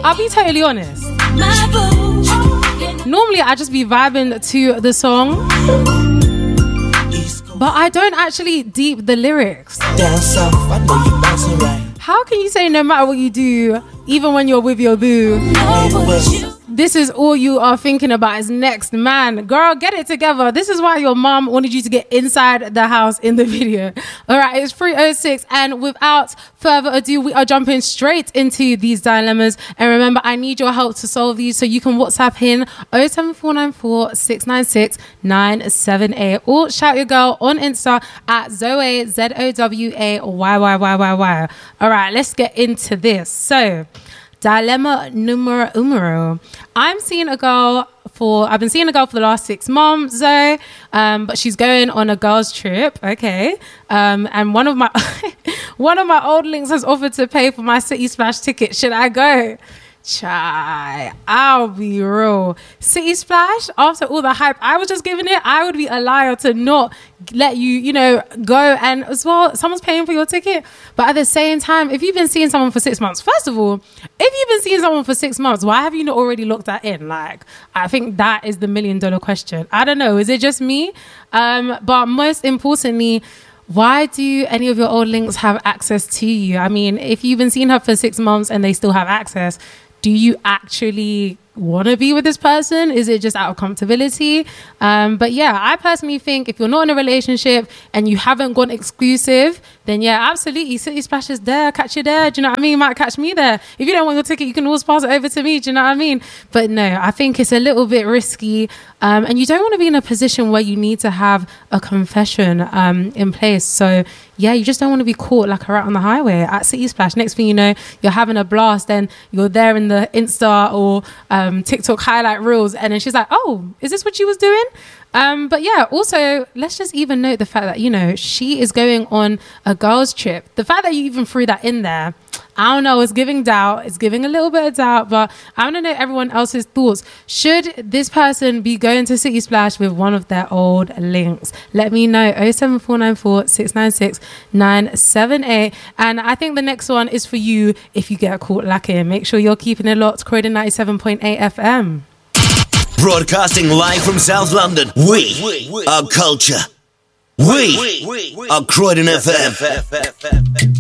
I'll be totally honest. Normally I just be vibing to the song, but I don't actually deep the lyrics. How can you say no matter what you do, even when you're with your boo, this is all you are thinking about is next? Man, girl, get it together. This is why your mom wanted you to get inside the house in the video. All right, it's 3:06, and without further ado, we are jumping straight into these dilemmas. And remember, I need your help to solve these, so you can WhatsApp in 07494 696 978 or shout your girl on Insta at Zoe, ZOWAYYYYY. All right, let's get into this. So, dilemma numero uno. I've been seeing a girl for the last 6 months, Zoe, but she's going on a girls' trip. Okay, and one of my old links has offered to pay for my City Splash ticket. Should I go? Chai, I'll be real. City Splash, after all the hype I was just giving it, I would be a liar to not let you go. And as well, someone's paying for your ticket. But at the same time, if you've been seeing someone for 6 months, first of all, if you've been seeing someone for 6 months, why have you not already locked that in? Like, I think that is the $1 million question. I don't know. Is it just me? But most importantly, why do any of your old links have access to you? I mean, if you've been seeing her for 6 months and they still have access, do you actually want to be with this person? Is it just out of comfortability? But yeah, I personally think if you're not in a relationship and you haven't gone exclusive, then yeah, absolutely, City Splash is there. Catch you there. Do you know what I mean? You might catch me there. If you don't want your ticket, you can always pass it over to me. Do you know what I mean? But no, I think it's a little bit risky, and you don't want to be in a position where you need to have a confession in place. So yeah, you just don't want to be caught like a rat on the highway at City Splash. Next thing you know, you're having a blast, and you're there in the Insta or TikTok highlight reels, and then she's like, oh, is this what she was doing? But yeah, also, let's just even note the fact that, she is going on a girls' trip. The fact that you even threw that in there, I don't know, it's giving doubt. It's giving a little bit of doubt, but I want to know everyone else's thoughts. Should this person be going to City Splash with one of their old links? Let me know. 07494 696 978. And I think the next one is for you if you get caught lacking. Make sure you're keeping it locked. Croydon 97.8 FM. Broadcasting live from South London. We are culture. We are Croydon FM.